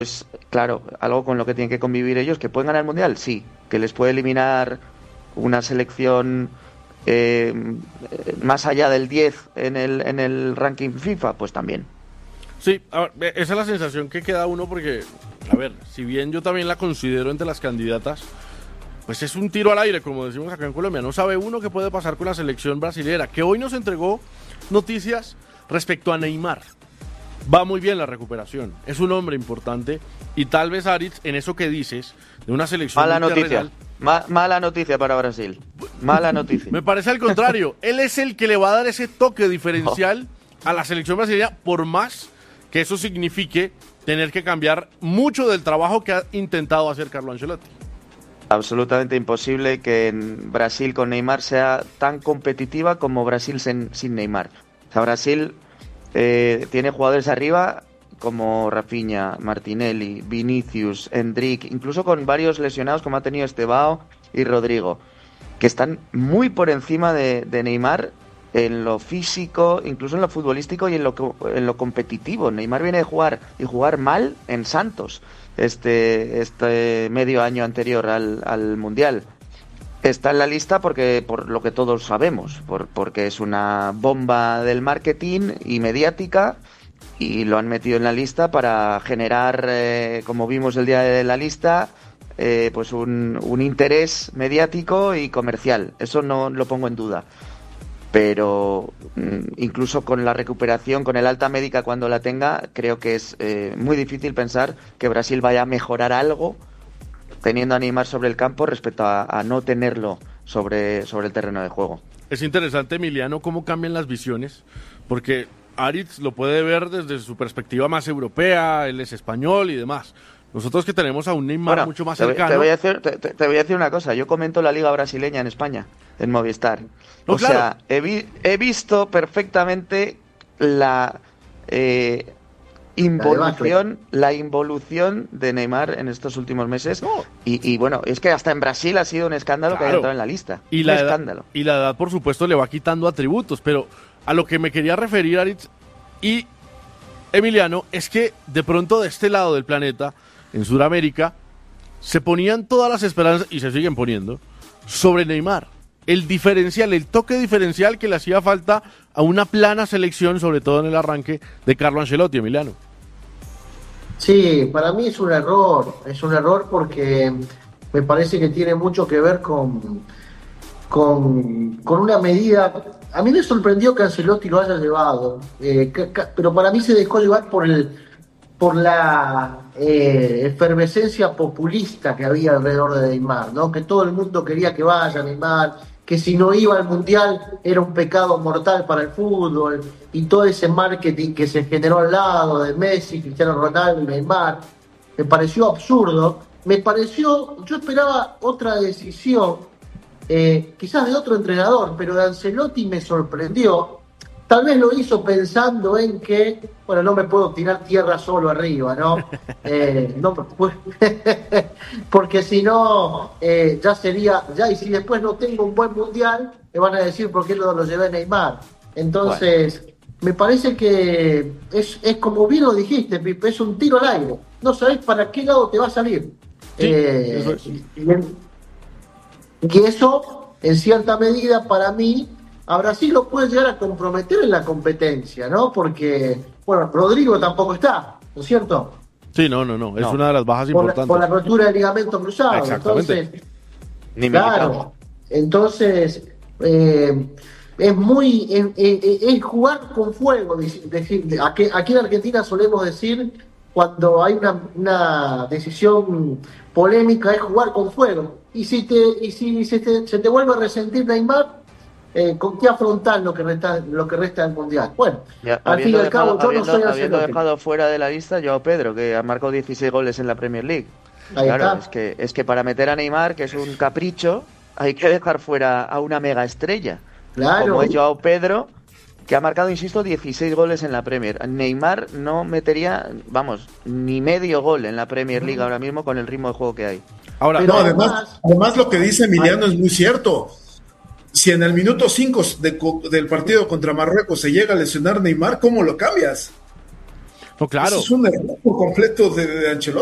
Claro, algo con lo que tienen que convivir ellos, que pueden ganar el Mundial, sí, que les puede eliminar una selección eh, más allá del 10 en el ranking FIFA, pues también. Sí, a ver, esa es la sensación que queda uno porque, a ver, si bien yo también la considero entre las candidatas, pues es un tiro al aire, como decimos acá en Colombia. No sabe uno qué puede pasar con la selección brasilera, que hoy nos entregó noticias respecto a Neymar. Va muy bien la recuperación, es un hombre importante y tal vez Aritz, en eso que dices, de una selección Mala muy noticia. terrenal, Mala noticia para Brasil. Mala noticia. me parece al contrario. Él es el que le va a dar ese toque diferencial a la selección brasileña, por más que eso signifique tener que cambiar mucho del trabajo que ha intentado hacer Carlo Ancelotti. Absolutamente imposible que en Brasil con Neymar sea tan competitiva como Brasil sin Neymar. O sea, Brasil tiene jugadores arriba como Rafinha, Martinelli, Vinicius, Endrick, incluso con varios lesionados como ha tenido Estevao y Rodrigo, que están muy por encima de Neymar en lo físico, incluso en lo futbolístico y en lo competitivo. Neymar viene de jugar y jugar mal en Santos este medio año anterior al Mundial. Está en la lista por lo que todos sabemos, porque es una bomba del marketing y mediática, y lo han metido en la lista para generar, como vimos el día de la lista, pues un interés mediático y comercial. Eso no lo pongo en duda. Pero incluso con la recuperación, con el alta médica cuando la tenga, creo que es muy difícil pensar que Brasil vaya a mejorar algo teniendo a Neymar sobre el campo respecto a no tenerlo sobre el terreno de juego. Es interesante, Emiliano, cómo cambian las visiones, porque Aritz lo puede ver desde su perspectiva más europea, él es español y demás. Nosotros que tenemos a un Neymar mucho más cercano... Te voy a decir una cosa, yo comento la liga brasileña en España, en Movistar. No, o claro. sea, he visto perfectamente la involución de Neymar en estos últimos meses. No. Y bueno, es que hasta en Brasil ha sido un escándalo que haya entrado en la lista. Y la edad, por supuesto, le va quitando atributos, pero a lo que me quería referir, Aritz y Emiliano, es que de pronto de este lado del planeta, en Sudamérica, se ponían todas las esperanzas, y se siguen poniendo, sobre Neymar. El diferencial, el toque diferencial que le hacía falta a una plana selección, sobre todo en el arranque de Carlo Ancelotti, Emiliano. Sí, para mí es un error porque me parece que tiene mucho que ver con una medida. A mí me sorprendió que Ancelotti lo haya llevado, pero para mí se dejó llevar por la efervescencia populista que había alrededor de Neymar, ¿no? Que todo el mundo quería que vaya Neymar, que si no iba al Mundial era un pecado mortal para el fútbol, y todo ese marketing que se generó al lado de Messi, Cristiano Ronaldo y Neymar, me pareció absurdo. Yo esperaba otra decisión, quizás de otro entrenador, pero de Ancelotti me sorprendió. Tal vez lo hizo pensando en que, bueno, no me puedo tirar tierra solo arriba, ¿no? Porque si no, y si después no tengo un buen mundial, me van a decir por qué no lo llevé a Neymar. Entonces, me parece que es como bien lo dijiste, Pipe, es un tiro al aire. No sabés para qué lado te va a salir. Sí, eso es. Y eso, en cierta medida, para mí, a Brasil lo puede llegar a comprometer en la competencia, ¿no? Porque, bueno, Rodrigo tampoco está, ¿no es cierto? Sí, no, es una de las bajas importantes. Por la rotura del ligamento cruzado. Exactamente. Entonces, claro, entonces es jugar con fuego. Aquí en Argentina solemos decir, cuando hay una decisión polémica, es jugar con fuego. Y si se te vuelve a resentir Neymar, ¿con qué afrontar lo que resta del Mundial? Bueno, al fin y al cabo, yo no soy habiendo dejado fuera de la lista Joao Pedro, que ha marcado 16 goles en la Premier League. Claro, es que para meter a Neymar, que es un capricho, hay que dejar fuera a una mega estrella. Claro. Como es Joao Pedro, que ha marcado, insisto, 16 goles en la Premier. Neymar no metería, ni medio gol en la Premier League ahora mismo con el ritmo de juego que hay. Ahora, pero además lo que dice Emiliano es muy cierto. Si en el minuto 5 del partido contra Marruecos se llega a lesionar Neymar, ¿cómo lo cambias? No, claro. Ese es un error por completo de Ancelotti.